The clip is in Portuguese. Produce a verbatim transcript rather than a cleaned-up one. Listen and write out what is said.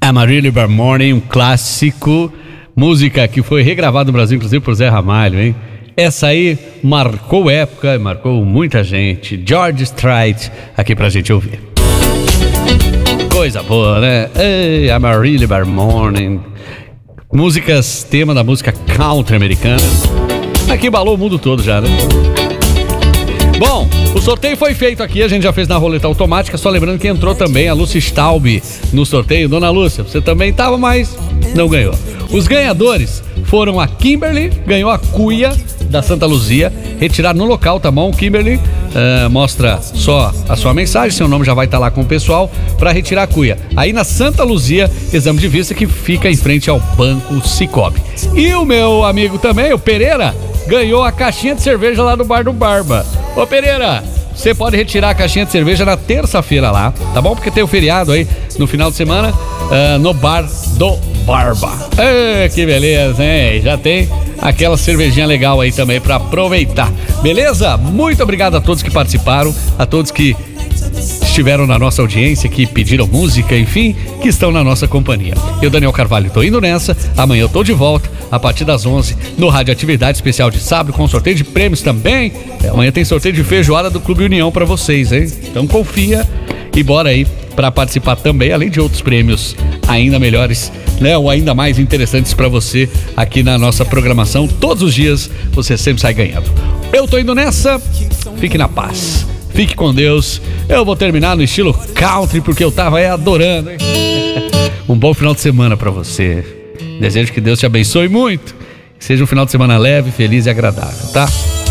Amarillo Morning, um clássico, música que foi regravada no Brasil, inclusive por Zé Ramalho, hein? Essa aí marcou época, marcou muita gente. George Strait, aqui pra gente ouvir. Coisa boa, né? Ei, Amarillo Morning. Músicas, tema da música country americana. Aqui embalou o mundo todo já, né? Bom, o sorteio foi feito aqui, a gente já fez na roleta automática, só lembrando que entrou também a Lúcia Staub no sorteio. Dona Lúcia, você também estava, mas não ganhou. Os ganhadores foram a Kimberly, ganhou a cuia da Santa Luzia, retirar no local, tá bom? Kimberly, uh, mostra só a sua mensagem, seu nome já vai estar tá lá com o pessoal para retirar a cuia. Aí na Santa Luzia, exame de vista que fica em frente ao Banco Cicobi. E o meu amigo também, o Pereira, ganhou a caixinha de cerveja lá do Bar do Barba. Ô Pereira, você pode retirar a caixinha de cerveja na terça-feira lá, tá bom? Porque tem o feriado aí no final de semana uh, no Bar do Barba. É, que beleza, hein? Já tem aquela cervejinha legal aí também pra aproveitar. Beleza? Muito obrigado a todos que participaram, a todos que estiveram na nossa audiência, que pediram música, enfim, que estão na nossa companhia. Eu, Daniel Carvalho, tô indo nessa. Amanhã eu tô de volta a partir das onze no Radioatividade Especial de sábado, com sorteio de prêmios também. Amanhã tem sorteio de feijoada do Clube União pra vocês, hein? Então confia e bora aí pra participar também, além de outros prêmios ainda melhores, né? Ou ainda mais interessantes pra você aqui na nossa programação. Todos os dias você sempre sai ganhando. Eu tô indo nessa. Fique na paz. Fique com Deus. Eu vou terminar no estilo country, porque eu tava aí adorando, hein? Um bom final de semana pra você. Desejo que Deus te abençoe muito. Que seja um final de semana leve, feliz e agradável, tá?